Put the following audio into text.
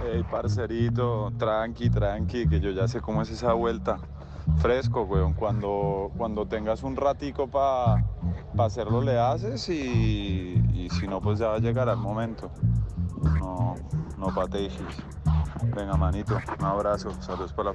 Ey, parcerito, tranqui, tranqui, que yo ya sé cómo es esa vuelta. Fresco, weón. Cuando tengas un ratico pa hacerlo, le haces y si no, pues ya llegará el momento. No, no pateis. Venga, manito, un abrazo. Saludos para la